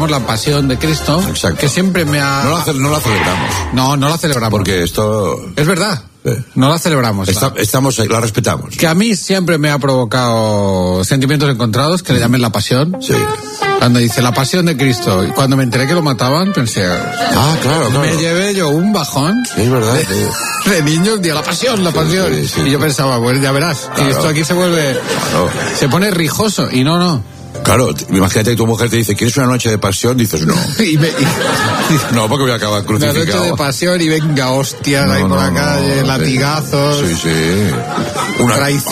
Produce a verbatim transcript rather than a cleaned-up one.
celebramos la Pasión de Cristo. Exacto. Que siempre me ha... No la, no la celebramos. No, no la celebramos. Porque esto... Es verdad. Eh. No la celebramos. Está, la... Estamos, la respetamos. Que a mí siempre me ha provocado sentimientos encontrados, que le llamen la Pasión. Sí. Cuando dice la Pasión de Cristo, y cuando me enteré que lo mataban, pensé... Ah, claro, claro. Me llevé yo un bajón. Es verdad. De, Sí. de niño, día la Pasión, la Sí, Pasión. sí, sí. Y yo pensaba, pues ya verás, Claro. que esto aquí se vuelve... Claro. Se pone rijoso, y no, no. Claro, imagínate que tu mujer te dice, ¿quieres una noche de pasión? Dices, no. y me, y, No, porque voy a acabar una crucificado. noche de pasión y venga hostias No, ahí por no, la no, calle, sí. latigazos, Sí, sí. Una, traición.